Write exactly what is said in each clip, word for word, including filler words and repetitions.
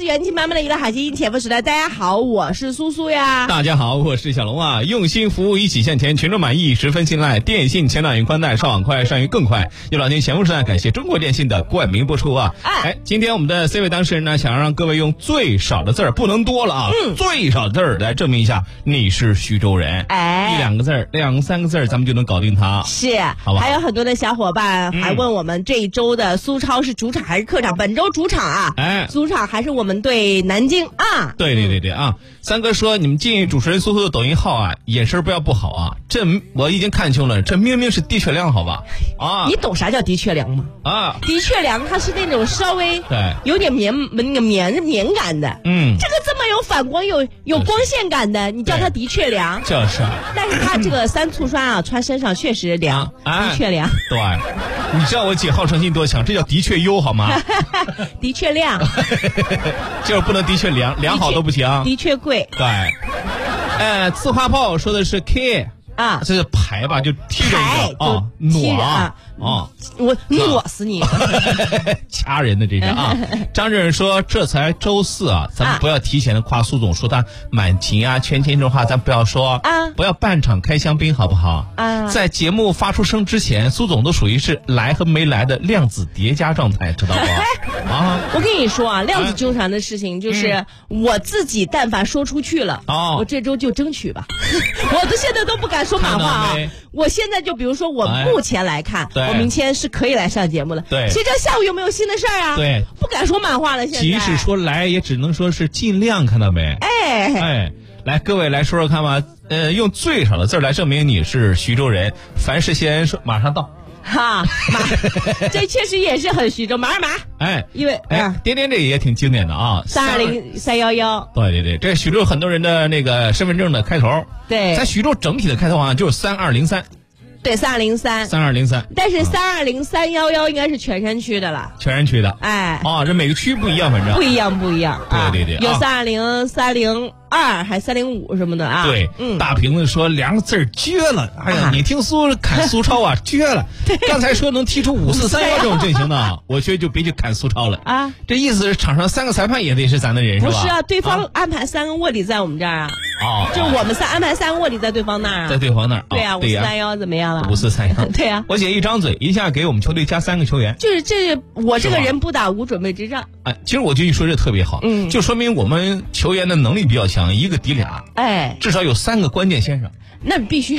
是元气满满的娱乐海星潜伏时代，大家好，我是苏苏呀。 大家好，我是小龙啊。用心服务，一起向前，群众满意，十分信赖。电信前短运宽带，上网快，上云更快。有老天潜伏时代，感谢中国电信的冠名播出啊。哎，哎今天我们的 C 位当事人呢，想让各位用最少的字儿，不能多了啊，嗯、最少的字儿来证明一下你是徐州人。 哎， 一两个字儿，两三个字儿，咱们就能搞定他。 是， 好吧。 还有很多的小伙伴还问我们这一周的苏超是主场还是客场？本周主场啊， 哎， 主场还是我们对南京啊。 对对对对啊！三哥说你们建议主持人苏苏的抖音号啊，眼神不要不好啊。这我已经看清了，这明明是的确良，好吧？啊， 你懂啥叫的确良吗？ 啊， 的确良它是那种稍微对有点绵那个绵绵感的， 嗯， 这个这么有反光有有光线感的，你叫它的确良， 就是。 但是它这个三醋酸啊，穿身上确实凉， 啊、 的确凉。 对，你知道我姐好胜心多强，这叫的确优好吗？ 的确亮， 就是不能的确良，良好都不行。 的确贵。 对，呃，刺花炮说的是 K 啊， 这是牌吧，就踢人的啊， 踢人啊，啊我挪死你， 掐人的这是啊。张主任说这才周四啊，咱们不要提前的夸苏总，说他满勤啊、全勤这种话，咱不要说啊， 不要半场开香槟，好不好？ 啊， 在节目发出声之前，苏总都属于是来和没来的量子叠加状态，知道不？啊， 我跟你说啊，量子纠缠的事情就是我自己，但凡说出去了， 哦， 我这周就争取吧。我都现在都不敢说满话啊。我现在就比如说，我目前来看， 哎、 我明天是可以来上节目的。 对， 谁知道下午有没有新的事儿啊？ 对， 不敢说满话了。现在即使说来，也只能说是尽量，看到没？ 哎哎，来，各位来说说看吧。呃，用最少的字来证明你是徐州人。凡是先说，马上到。 哈，马，这确实也是很徐州，马二马。 哎， 因为哎，颠颠这也挺经典的啊， 三二零三幺幺。 对对对，这徐州很多人的那个身份证的开头， 对， 在徐州整体的开头好像就是三二零三。 对，三二零三， 三二零三， 但是三二零三幺幺应该是全山区的了， 全山区的， 哎， 哦，这每个区不一样，反正不一样，不一样， 对对对， 啊、有三二零、三零二，还三零五什么的啊。 对，嗯，大瓶子说两个字儿绝了，哎呀，啊、你听苏砍苏超啊，绝了。刚才说能踢出五四三幺这种阵型的，我觉得就别去砍苏超了啊。这意思是场上三个裁判也得是咱的人，是吧？ 不是啊，对方安排三个卧底在我们这儿啊。 哦， 就我们三安排三个卧底在对方那儿啊， 在对方那儿。 对啊，五四三幺怎么样了？ 五四三幺， 对啊。 我姐一张嘴，一下给我们球队加三个球员。 就是这，我这个人不打无准备之仗。 哎，其实我就一说这特别好，嗯，就说明我们球员的能力比较强，一个抵俩， 哎， 至少有三个关键先生。 那必须。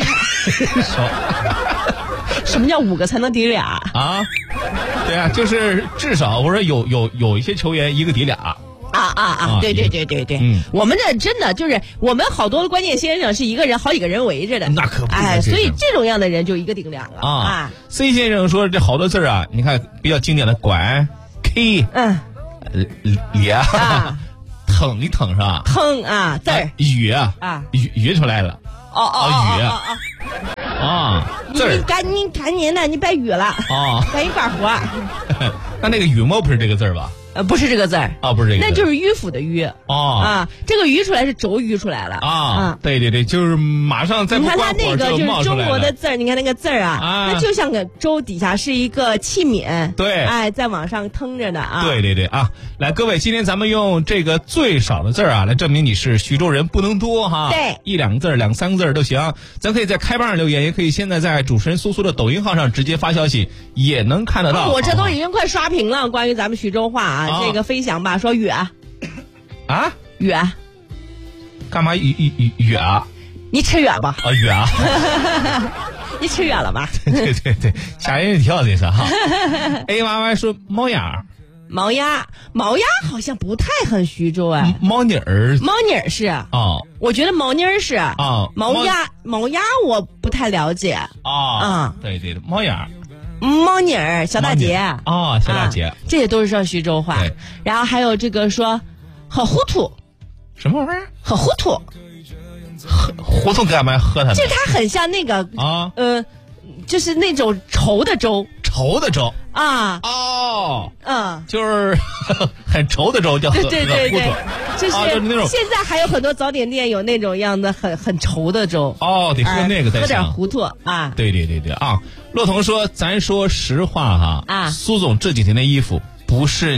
什么叫五个才能抵俩啊？对啊，就是至少我说有有有一些球员一个抵俩。 啊啊啊！对对对对对，嗯，我们这真的就是我们好多关键先生是一个人好几个人围着的， 那可不哎，所以这种样的人就一个顶两个啊。 啊 C 先生说这好多字啊，你看比较经典的管 K， 嗯，里啊，疼你疼是吧？ 疼啊，字儿语啊啊语语出来了， 哦哦语啊啊，字你赶紧赶紧的，你别语了啊，赶紧干活。 那那个羽毛不是这个字吧？ 呃，不是这个字儿啊，不是这个， 那就是迂腐的迂哦啊，这个迂出来是轴迂出来了啊，对对对，就是马上再不关火你看它那个就是中国的字儿，你看那个字儿啊， 啊那就像个粥底下是一个器皿， 对， 哎，在往上腾着的啊， 对对对啊，来各位，今天咱们用这个最少的字儿啊，来证明你是徐州人，不能多哈， 对， 一两个字儿、两三个字儿都行，咱可以在开班上留言，也可以现在在主持人苏苏的抖音号上直接发消息，也能看得到。 我这都已经快刷屏了，关于咱们徐州话啊，这个飞翔吧，说远啊远， 干嘛远远远啊？ 你吃远吧？ 啊远啊！ 你吃远了吧？ 对对对，吓人一跳这是哈。A Y Y 说猫眼毛鸭，毛鸭好像不太很徐州哎。 猫妮儿， 猫妮儿是啊， 哦， 我觉得毛妮儿是啊， 毛鸭毛鸭我不太了解啊啊， 对对对，猫眼儿。 猫妮儿，小大姐哦，小大姐、啊， 这些都是上徐州话。然后还有这个说很糊涂， 什么玩意儿？ 很糊涂， 糊涂干嘛喝它？ 就是它很像那个啊，呃，就是那种稠的粥， 稠的粥啊。 哦， 嗯， 就是很稠的粥叫对对对对，就是、 啊、就是那种。 现在还有很多早点店有那种样子很很稠的粥。 哦，得喝那个才行、 呃、喝点糊涂啊。 对对对对啊。骆童说：“咱说实话哈，啊，苏总这几天的衣服不是你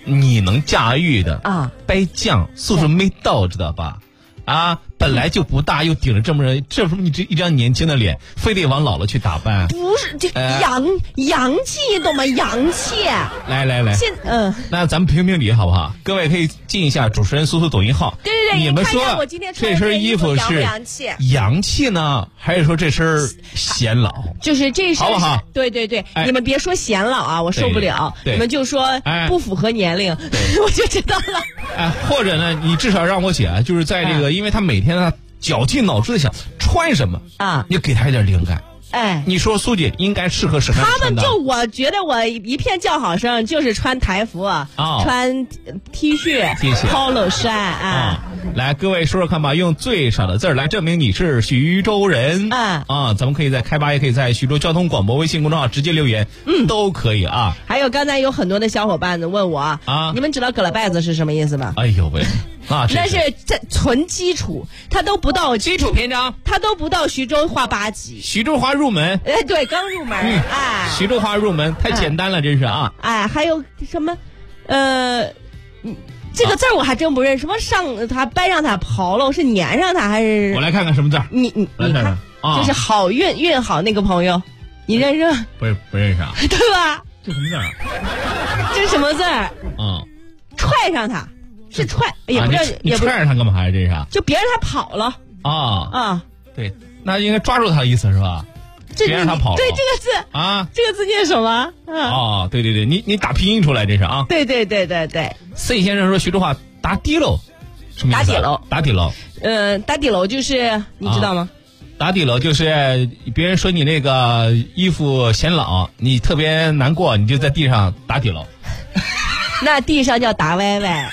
你能驾驭的啊， 白犟，岁数没到，知道吧？啊，本来就不大，又顶着这么人，这什么你这一张年轻的脸，非得往老了去打扮？ 不是，这洋、呃、洋气，你懂吗？洋气。 来来来， 现嗯， 那咱们评评理好不好？各位可以进一下主持人苏苏抖音号。 对对对， 你们说我今天穿这身衣服是洋气洋气呢，还是说这身显老？ 就是这身， 好不好？ 对对对， 哎、 你们别说显老啊，我受不了。你们就说不符合年龄，我就知道了。 哎，或者呢，你至少让我姐就是在这个，嗯、因为她每天呢绞尽脑汁的想穿什么啊， 你给她一点灵感。 哎， 你说苏姐应该适合什么样的穿搭？ 他们就我觉得我一片叫好声，就是穿台服，哦、穿 T 恤、 T 恤、 polo 衫啊。 来，各位说说看吧，用最少的字儿来证明你是徐州人。 啊啊，咱们可以在开吧，也可以在徐州交通广播微信公众号直接留言， 嗯， 都可以啊。 还有刚才有很多的小伙伴子问我啊， 你们知道葛了拜子是什么意思吗？ 哎呦喂！啊， 那是这纯基础，他都不到基础篇章， 他都不到徐州话八级。 徐州话入门， 哎，对，刚入门，嗯、哎， 徐州话入门太简单了，真是啊！ 哎，还有什么，呃，这个字儿我还真不认，什么上他掰上他刨了，是粘上他还是？ 我来看看什么字儿。 你你你看， 啊、 就是好运运好那个朋友，你认识？ 不是不认识啊？ 对吧？ 这什么字儿？ 这是什么字儿？ 嗯， 踹上他。是踹，也不是， 你踹着他干嘛呀？这是就别让他跑了啊啊！ 对，那应该抓住他的意思是吧？别让他跑了。 对这个字啊， 这个字念什么？ 哦，对对对，你你打拼音出来这是啊？ 对对对对对。 C 先生说徐州话打底楼，什么意思？ 打底楼， 打底楼。 呃，打底楼就是你知道吗？ 打底楼就是别人说你那个衣服显老，你特别难过，你就在地上打底楼。 那地上叫打歪歪。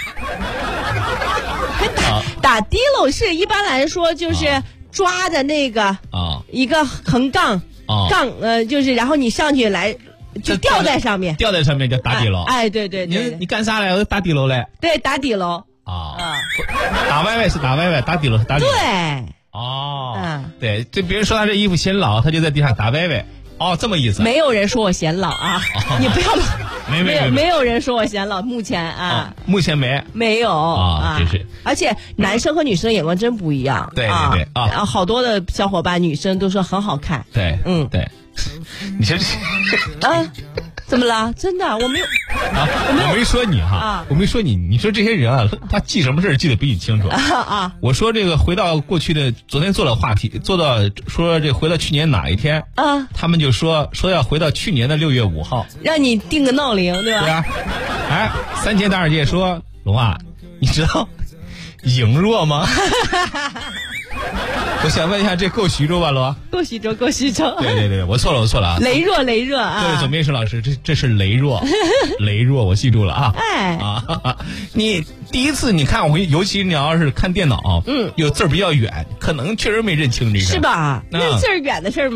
打打地楼是一般来说就是抓着那个啊一个横杠杠呃就是然后你上去来就吊在上面， 吊在上面叫打底楼。 哎，对对对， 你你干啥来？我打底楼来。 对，打底楼啊，打歪歪是打歪歪，打底楼是打底楼。 对， 哦，嗯，对，就别人说他这衣服显老，他就在地上打歪歪。哦，这么意思。 没有人说我显老啊，你不要。 没没没没有人说我显老，目前啊， 哦、目前没没有啊，真是。 而且男生和女生眼光真不一样， 对对对啊， 然后好多的小伙伴女生都说很好看， 对，嗯对。你这啊，怎么了？真的，我没有啊，我没说你哈， 啊、 我没说你。你说这些人啊，他记什么事记得比你清楚啊啊！ 我说这个回到过去的，昨天做了话题，做到说这回到去年哪一天啊？ 他们就说说要回到去年的六月五号， 让你定个闹铃，对吧？ 对啊。哎，三千大二姐说龙啊，你知道羸弱吗？我想问一下，这够徐州吧，罗？ 够徐州，够徐州。 对对对，我错了，我错了啊！ 羸弱，羸弱啊！ 对，总编史老师，这这是羸弱，羸弱，我记住了啊！ 哎啊，你第一次你看我，尤其你要是看电脑， 嗯， 有字儿比较远，可能确实没认清这个， 是吧？那字儿远的事儿。